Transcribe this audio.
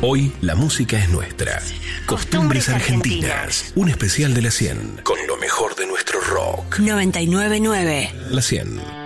Hoy la música es nuestra. Costumbres Argentinas. Un especial de la 100 con lo mejor de nuestro rock. 99.9. La 100.